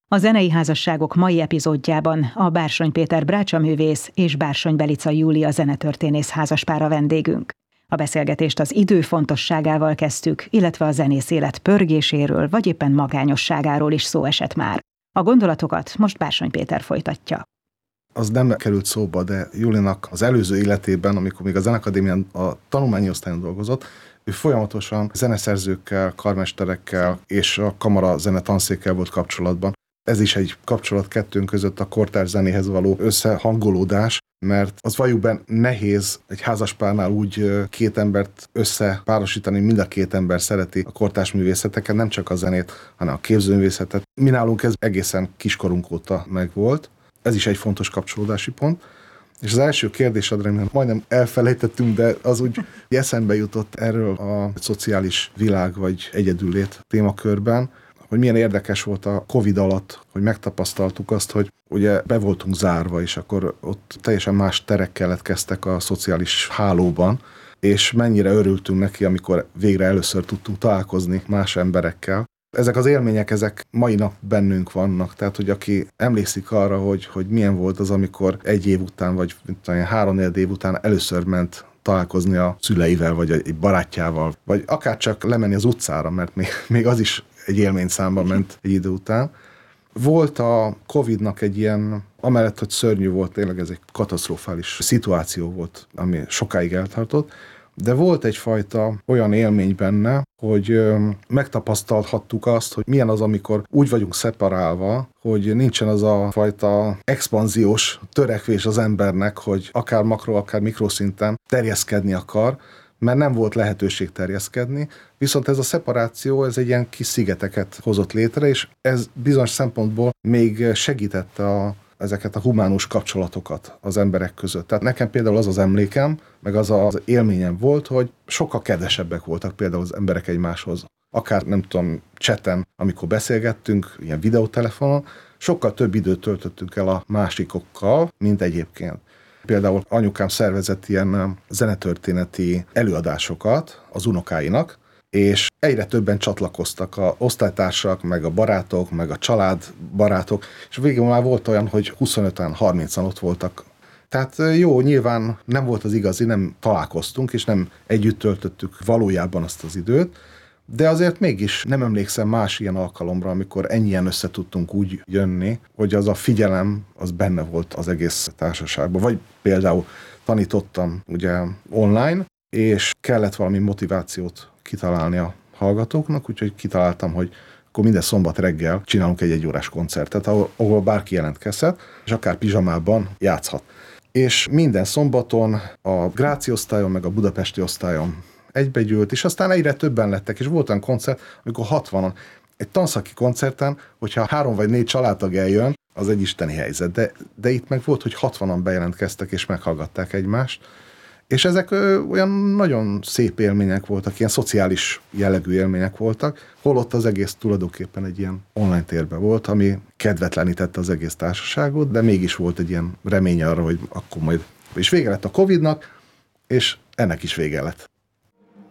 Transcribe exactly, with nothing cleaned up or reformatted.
A Zenei Házasságok mai epizódjában a Bársony Péter brácsaművész és Bársony Belica Júlia zenetörténész házaspár a vendégünk. A beszélgetést az idő fontosságával kezdtük, illetve a zenész élet pörgéséről vagy éppen magányosságáról is szó esett már. A gondolatokat most Bársony Péter folytatja. Az nem került szóba, de Júlinak az előző életében, amikor még a Zenakadémián a tanulmányi osztályon dolgozott, ő folyamatosan zeneszerzőkkel, karmesterekkel és a kamara zenetanszékkel volt kapcsolatban. Ez is egy kapcsolat kettőnk között, a kortárs zenéhez való összehangolódás, mert az valljuk be nehéz egy házaspárnál úgy két embert összepárosítani, mind a két ember szereti a kortárs művészeteket, nem csak a zenét, hanem a képzőművészetet. Mi nálunk ez egészen kiskorunk óta megvolt. Ez is egy fontos kapcsolódási pont. És az első kérdésedre, majdnem elfelejtettünk, de az úgy eszembe jutott erről a szociális világ vagy egyedüllét témakörben, hogy milyen érdekes volt a Covid alatt, hogy megtapasztaltuk azt, hogy ugye be voltunk zárva, és akkor ott teljesen más terek keletkeztek a szociális hálóban, és mennyire örültünk neki, amikor végre először tudtunk találkozni más emberekkel. Ezek az élmények, ezek mai nap bennünk vannak, tehát hogy aki emlékszik arra, hogy, hogy milyen volt az, amikor egy év után, vagy három-négy év után először ment találkozni a szüleivel, vagy egy barátjával, vagy akár csak lemenni az utcára, mert még, még az is egy élményszámban ment egy idő után. Volt a Covidnak egy ilyen, amellett, hogy szörnyű volt, tényleg ez egy katasztrofális szituáció volt, ami sokáig eltartott, de volt egyfajta olyan élmény benne, hogy megtapasztalhattuk azt, hogy milyen az, amikor úgy vagyunk szeparálva, hogy nincsen az a fajta expanziós törekvés az embernek, hogy akár makro, akár mikroszinten terjeszkedni akar, mert nem volt lehetőség terjeszkedni, viszont ez a szeparáció, ez egy ilyen kis szigeteket hozott létre, és ez bizonyos szempontból még segítette a ezeket a humánus kapcsolatokat az emberek között. Tehát nekem például az az emlékem, meg az az élményem volt, hogy sokkal kedvesebbek voltak például az emberek egymáshoz. Akár nem tudom, chaten, amikor beszélgettünk, ilyen videótelefonon, sokkal több időt töltöttünk el a másikokkal, mint egyébként. Például anyukám szervezett ilyen zenetörténeti előadásokat az unokáinak, és egyre többen csatlakoztak a osztálytársak, meg a barátok, meg a családbarátok, és végül már volt olyan, hogy huszonöten, harmincan ott voltak. Tehát jó, nyilván nem volt az igazi, nem találkoztunk, és nem együtt töltöttük valójában azt az időt, de azért mégis nem emlékszem más ilyen alkalomra, amikor ennyien össze tudtunk úgy jönni, hogy az a figyelem, az benne volt az egész társaságban. Vagy például tanítottam ugye online, és kellett valami motivációt kitalálni a hallgatóknak, úgyhogy kitaláltam, hogy akkor minden szombat reggel csinálunk egy egyórás koncertet, ahol, ahol bárki jelentkezhet, és akár pizsamában játszhat. És minden szombaton a gráci osztályon, meg a budapesti osztályon egybegyűlt, és aztán egyre többen lettek, és volt olyan koncert, amikor hatvanan. Egy tanszaki koncerten, hogyha három vagy négy családtag eljön, az egy isteni helyzet, de, de itt meg volt, hogy hatvanan bejelentkeztek, és meghallgatták egymást. És ezek ö, olyan nagyon szép élmények voltak, ilyen szociális jellegű élmények voltak, holott az egész tulajdonképpen egy ilyen online térben volt, ami kedvetlenítette az egész társaságot, de mégis volt egy ilyen remény arra, hogy akkor majd... És vége lett a Covidnak, és ennek is vége lett.